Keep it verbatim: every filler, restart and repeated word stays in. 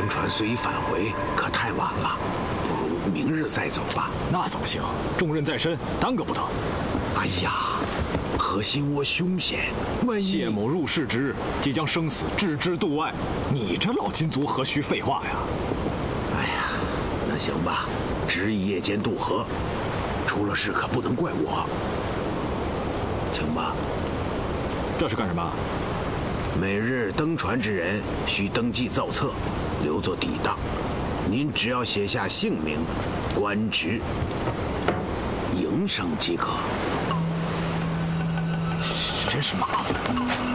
乘船虽已返回，可太晚了，不如明日再走吧。 那怎么行？重任在身，耽搁不得。 哎呀，何心窝凶险，万一谢某入世之日，即将生死置之度外，你这老金族何须废话呀？ 哎呀，那行吧，只以夜间渡河，出了事可不能怪我。请吧。 这是干什么？ 每日登船之人需登记造册，留作抵当。您只要写下姓名、官职、营生即可。 真是麻烦。